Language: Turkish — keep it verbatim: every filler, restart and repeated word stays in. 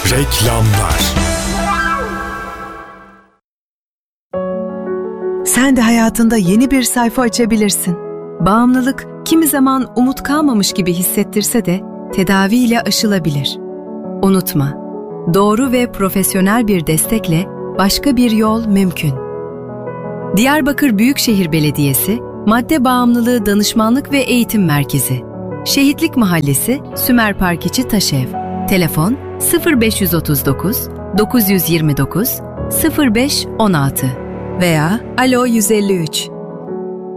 Reklamlar. Sen de hayatında yeni bir sayfa açabilirsin. Bağımlılık kimi zaman umut kalmamış gibi hissettirse de tedaviyle aşılabilir. Unutma, doğru ve profesyonel bir destekle başka bir yol mümkün. Diyarbakır Büyükşehir Belediyesi, Madde Bağımlılığı Danışmanlık ve Eğitim Merkezi. Şehitlik Mahallesi, Sümerpark içi Taşev. Telefon sıfır beş yüz otuz dokuz dokuz yüz yirmi dokuz sıfır beş on altı veya Alo yüz elli üç.